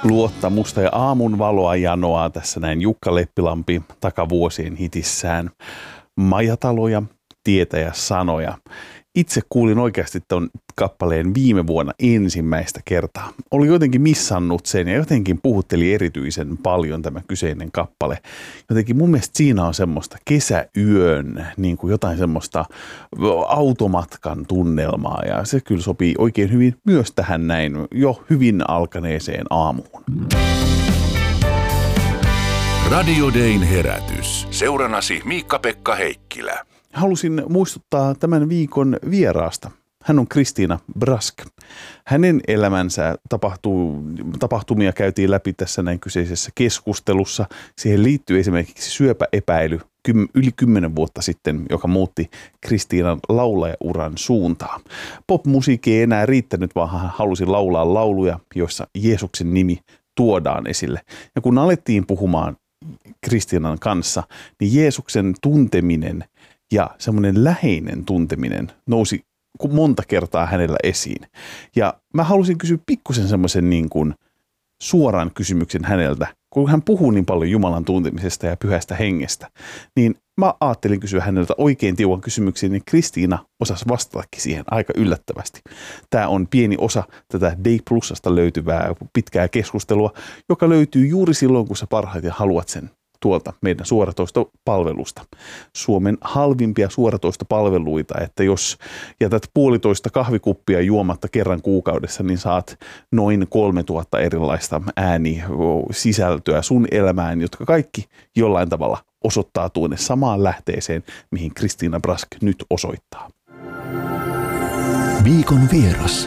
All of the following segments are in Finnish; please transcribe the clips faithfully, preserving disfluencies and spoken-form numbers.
Luottamusta ja aamun valoa janoaa tässä näin Jukka Leppilampi takavuosien hitissään. Majataloja, tietä ja sanoja. Itse kuulin oikeasti ton kappaleen viime vuonna ensimmäistä kertaa. Oli jotenkin missannut sen ja jotenkin puhutteli erityisen paljon tämä kyseinen kappale. Jotenkin mun mielestä siinä on semmoista kesäyön, niin kuin jotain semmoista automatkan tunnelmaa ja se kyllä sopii oikein hyvin myös tähän näin jo hyvin alkaneeseen aamuun. Radio Dayn herätys. Seuranasi Miikka-Pekka Heikkilä. Halusin muistuttaa tämän viikon vieraasta. Hän on Kristiina Brask. Hänen elämänsä tapahtuu, tapahtumia käytiin läpi tässä näin kyseisessä keskustelussa. Siihen liittyy esimerkiksi syöpäepäily kym, yli kymmenen vuotta sitten, joka muutti Kristiinan laulajauran suuntaa. Pop-musiikki ei enää riittänyt, vaan hän halusi laulaa lauluja, joissa Jeesuksen nimi tuodaan esille. Ja kun alettiin puhumaan Kristiinan kanssa, niin Jeesuksen tunteminen ja semmoinen läheinen tunteminen nousi monta kertaa hänellä esiin. Ja mä halusin kysyä pikkusen semmoisen niin kuin suoran kysymyksen häneltä, kun hän puhuu niin paljon Jumalan tuntemisesta ja pyhästä hengestä, niin mä ajattelin kysyä häneltä oikein tiukan kysymyksen, niin Kristiina osasi vastatakin siihen aika yllättävästi. Tämä on pieni osa tätä Day Plusasta löytyvää pitkää keskustelua, joka löytyy juuri silloin, kun sä parhaiten haluat sen tuolta meidän suoratoistopalvelusta. Suomen halvimpia suoratoistopalveluita, että jos jätät puolitoista kahvikuppia juomatta kerran kuukaudessa, niin saat noin kolmetuhatta erilaista äänisisältöä sun elämään, jotka kaikki jollain tavalla osoittaa tuonne samaan lähteeseen, mihin Kristiina Brask nyt osoittaa. Viikon vieras.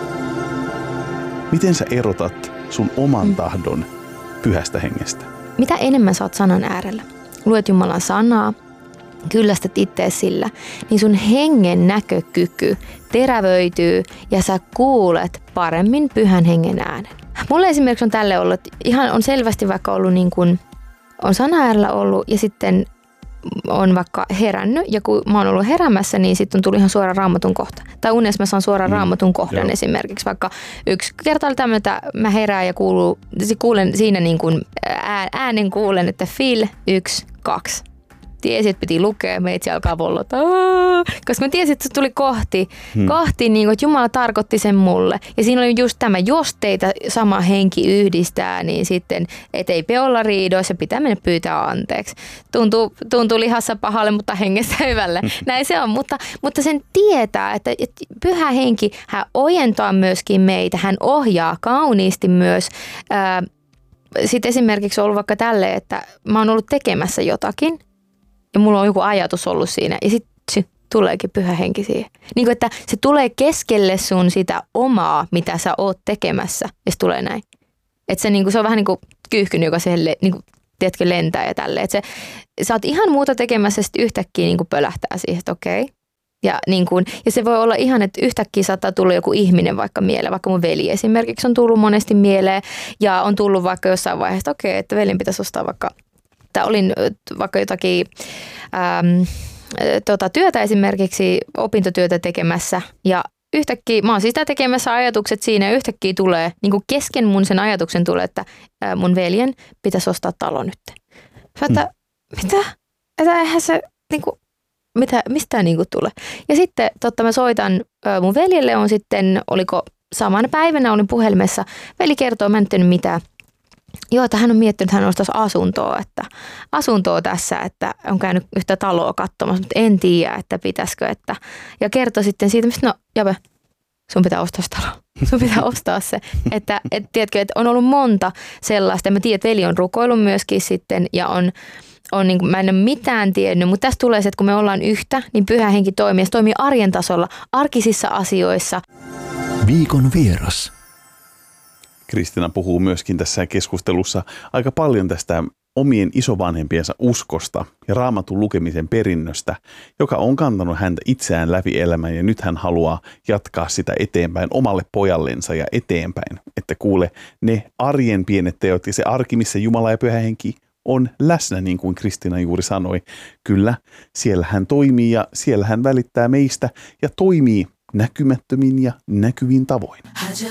Miten sä erotat sun oman tahdon pyhästä hengestä? Mitä enemmän sä oot sanan äärellä, luet Jumalan sanaa, kyllästät ittees sillä, niin sun hengen näkökyky terävöityy ja sä kuulet paremmin pyhän hengen äänen. Mulle esimerkiksi on tälle ollut, että ihan on selvästi vaikka ollut niin kuin, on sana äärellä ollut ja sitten on vaikka herännyt ja kun mä oon ollut heräämässä, niin sitten on tullut ihan suora Raamatun kohta. Tai unessa mä saan suoraan mm. Raamatun kohdan Joo. esimerkiksi. Vaikka yksi kerta oli tämmöinen, että mä herään ja kuuluu, kuulen siinä niin kuin äänen kuulen, että fil, yksi, kaksi. Tiesin, että piti lukea ja meitsi alkaa vollota. Koska mä tiesin, että se tuli kohti, hmm. kohti niin kuin, että Jumala tarkoitti sen mulle. Ja siinä oli just tämä, jos teitä sama henki yhdistää, niin sitten ettei olla riidoissa, pitää mennä pyytää anteeksi. Tuntuu, tuntuu lihassa pahalle, mutta hengessä hyvälle. Hmm. Näin se on, mutta, mutta sen tietää, että, että pyhä henki, hän ojentaa myöskin meitä, hän ohjaa kauniisti myös. Sitten esimerkiksi on ollut vaikka tälleen, että mä oon ollut tekemässä jotakin. Ja mulla on joku ajatus ollut siinä ja sitten tuleekin pyhä henki siihen. Niin kuin, että se tulee keskelle sun sitä omaa, mitä sä oot tekemässä ja se tulee näin. Että se, niin kuin, se on vähän niin kuin kyyhkynyt, joka siihen niin kuin, tiedätkö, lentää ja tälleen. Että se, sä oot ihan muuta tekemässä ja sitten yhtäkkiä niin kuin pölähtää siihen, että okei. Ja, niin kuin, ja se voi olla ihan, että yhtäkkiä saattaa tulla joku ihminen vaikka mieleen, vaikka mun veli esimerkiksi on tullut monesti mieleen ja on tullut vaikka jossain vaiheessa, että okei, että velin pitäisi ostaa vaikka tai olin vaikka jotakin äm, tota, työtä esimerkiksi, opintotyötä tekemässä ja yhtäkkiä, mä oon sitä tekemässä ajatukset siinä ja yhtäkkiä tulee, niin kuin kesken mun sen ajatuksen tulee, että ä, mun veljen pitäisi ostaa talo nyt. Mä että, hmm. mitä? Että eihän se, niin kuin, mitä, mistä niin kuin tulee? Ja sitten totta mä soitan ä, mun veljelle on sitten, oliko samana päivänä olin puhelimessa, veli kertoo, mä en tiedä mitään. Joo, että hän on miettinyt, että hän ostaisi asuntoa, että asuntoa tässä, että on käynyt yhtä taloa katsomassa, mutta en tiedä, että pitäisikö, että ja kertoi sitten siitä, että no Jape, sun pitää ostaa se talo, sun pitää ostaa se, että et, tiedätkö, että on ollut monta sellaista, ja mä tiedän, että veli on rukoillut myöskin sitten, ja on, on niin kuin, mä en ole mitään tiennyt, mutta tässä tulee se, että kun me ollaan yhtä, niin pyhä henki toimii, ja se toimii arjen tasolla, arkisissa asioissa. Viikon vieras. Kristiina puhuu myöskin tässä keskustelussa aika paljon tästä omien isovanhempiensa uskosta ja Raamatun lukemisen perinnöstä, joka on kantanut häntä itseään läpi elämän ja nyt hän haluaa jatkaa sitä eteenpäin omalle pojallensa ja eteenpäin. Että kuule ne arjen pienet teot ja se arki, missä Jumala ja Pyhä Henki on läsnä, niin kuin Kristiina juuri sanoi. Kyllä, siellä hän toimii ja siellä hän välittää meistä ja toimii näkymättömin ja näkyvin tavoin.